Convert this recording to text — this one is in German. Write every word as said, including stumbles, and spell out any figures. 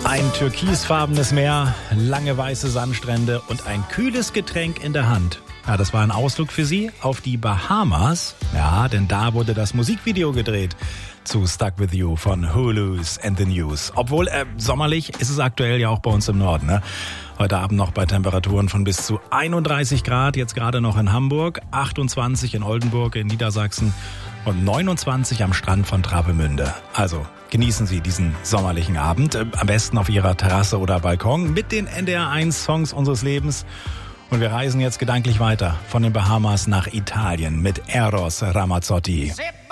Ein türkisfarbenes Meer, lange weiße Sandstrände und ein kühles Getränk in der Hand. Ja, das war ein Ausflug für Sie auf die Bahamas. Ja, denn da wurde das Musikvideo gedreht zu Stuck With You von Hulu's and the News. Obwohl, äh, sommerlich ist es aktuell ja auch bei uns im Norden, ne? Heute Abend noch bei Temperaturen von bis zu einunddreißig Grad, jetzt gerade noch in Hamburg, achtundzwanzig in Oldenburg in Niedersachsen und neunundzwanzig am Strand von Travemünde. Also genießen Sie diesen sommerlichen Abend, äh, am besten auf Ihrer Terrasse oder Balkon mit den N D R eins Songs unseres Lebens. Und wir reisen jetzt gedanklich weiter von den Bahamas nach Italien mit Eros Ramazzotti.